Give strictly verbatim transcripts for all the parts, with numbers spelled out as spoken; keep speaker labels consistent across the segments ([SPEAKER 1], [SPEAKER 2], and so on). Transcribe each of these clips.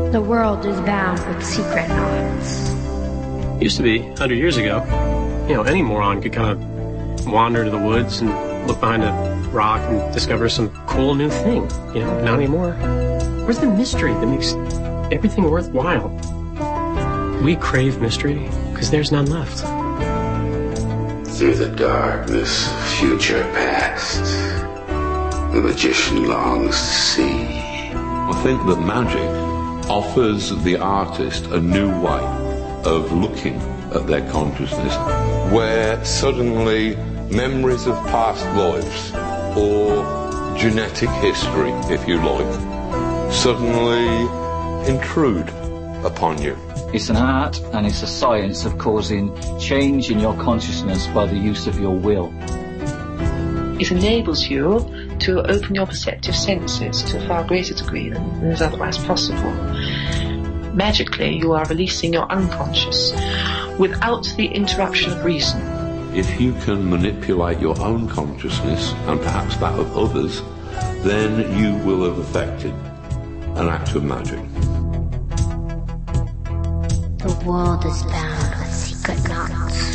[SPEAKER 1] The world is bound with secret knots.
[SPEAKER 2] Used to be, a hundred years ago, you know, any moron could kind of wander into the woods and look behind a rock and discover some cool new thing. You know, not anymore. Where's the mystery that makes everything worthwhile? We crave mystery because there's none left.
[SPEAKER 3] Through the darkness, future past, the magician longs to see.
[SPEAKER 4] I think that magic offers the artist a new way of looking at their consciousness, where suddenly memories of past lives, or genetic history, if you like, suddenly intrude upon you.
[SPEAKER 5] It's an art and it's a science of causing change in your consciousness by the use of your will.
[SPEAKER 6] It enables you to open your perceptive senses to a far greater degree than is otherwise possible. Magically, you are releasing your unconscious without the interruption of reason.
[SPEAKER 4] If you can manipulate your own consciousness, and perhaps that of others, then you will have effected an act of magic.
[SPEAKER 1] The world is bound with secret knots.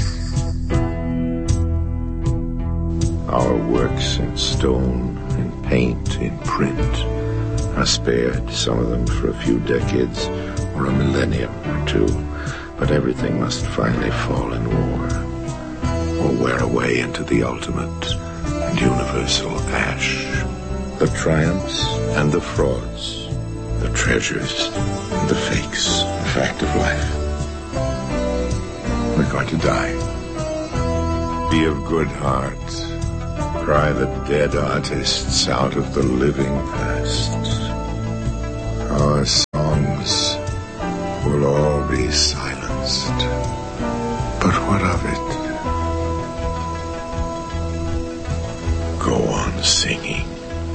[SPEAKER 7] Our works in stone, in paint, in print are spared, some of them for a few decades or a millennium or two, but everything must finally fall in war or wear away into the ultimate and universal ash. The triumphs and the frauds, the treasures and the fakes, the fact of life. We're going to die. Be of good heart. Cry the dead artists out of the living past. Our songs will all be silenced. But what of it? Go on singing.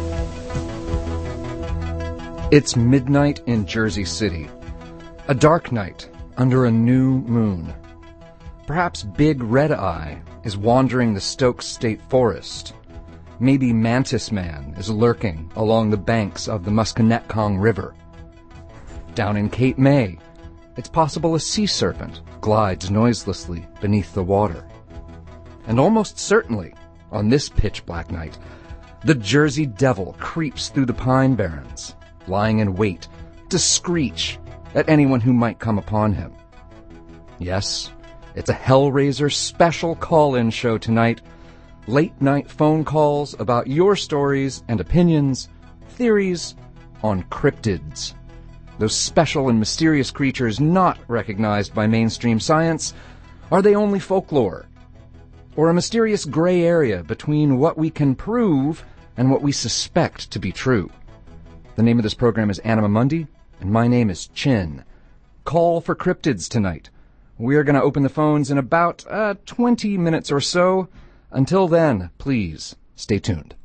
[SPEAKER 8] It's midnight in Jersey City. A dark night under a new moon. Perhaps Big Red Eye is wandering the Stokes State Forest. Maybe Mantis Man is lurking along the banks of the Musconetcong River. Down in Cape May, it's possible a sea serpent glides noiselessly beneath the water. And almost certainly, on this pitch-black night, the Jersey Devil creeps through the Pine Barrens, lying in wait to screech at anyone who might come upon him. Yes, it's a Hellraiser special call-in show tonight. Late-night phone calls about your stories and opinions, theories on cryptids. Those special and mysterious creatures not recognized by mainstream science. Are they only folklore? Or a mysterious gray area between what we can prove and what we suspect to be true? The name of this program is Anima Mundi, and my name is Chin. Call for cryptids tonight. We're going to open the phones in about uh, twenty minutes or so. Until then, please stay tuned.